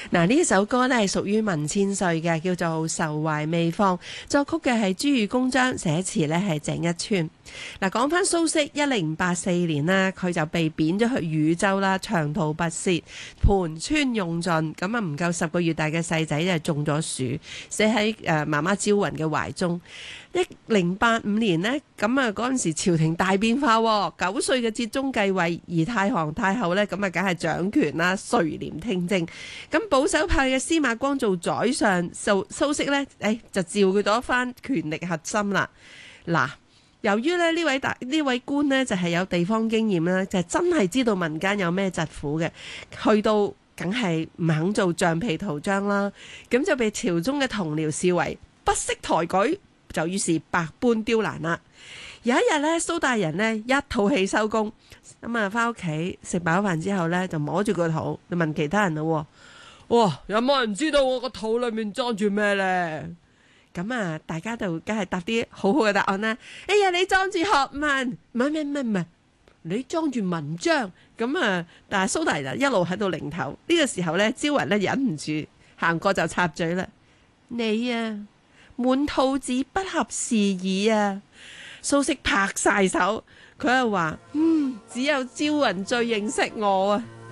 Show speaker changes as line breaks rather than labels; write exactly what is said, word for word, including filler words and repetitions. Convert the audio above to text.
嗱，呢首歌咧係屬於文千歲嘅，叫做《愁懷未放》，作曲嘅係朱雨公章，寫詞咧係鄭一川。嗱，講翻蘇軾，一零八四年呢，佢就被貶咗去汝州啦，長途跋涉，盤川用盡，咁啊唔夠十個月大嘅細仔就中咗暑，死喺誒媽媽朝雲嘅懷中。一零八五年呢，咁啊嗰陣時朝廷大變化，九歲嘅哲宗繼位，而太皇太后呢，咁啊梗係掌權啦，垂簾聽政。咁保守派嘅司馬光做宰相，蘇蘇軾呢，誒、哎、就召佢咗翻權力核心啦。嗱，由於咧呢位大呢位官呢，就係、是、有地方經驗啦，就係、是、真係知道民間有咩疾苦嘅，去到梗係唔肯做橡皮圖章啦，咁就被朝中嘅同僚視為不識抬舉。就於是百般刁難啦。有一日咧，蘇大人呢一肚氣收工，咁啊翻屋企食飽飯之後咧，就摸住個肚，就問其他人咯。哇，有冇人知道我個肚裏面裝住咩咧？咁啊，大家就梗係答啲好好嘅答案啦。哎呀，你裝住學問，唔係唔係唔係唔係，你裝住文章。咁啊，但係蘇大人一路喺度擰頭。呢、這個時候咧，朝雲咧忍唔住行過就插嘴啦。你啊！滿肚子不合時宜啊！蘇軾拍晒手，佢又話：嗯，只有朝雲最認識我啊！